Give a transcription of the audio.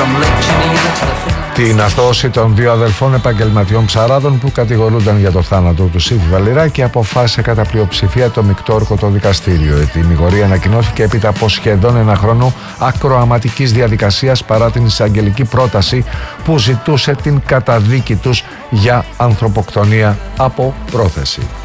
Την αθώωση των δύο αδελφών επαγγελματιών ψαράδων που κατηγορούνταν για το θάνατο του Σύφη Βαληράκη αποφάσισε κατά πλειοψηφία το μεικτόρκωτο δικαστήριο. Η τιμιγορία ανακοινώθηκε έπειτα από σχεδόν ένα χρόνο ακροαματικής διαδικασίας παρά την εισαγγελική πρόταση που ζητούσε την καταδίκη τους για ανθρωποκτονία από πρόθεση.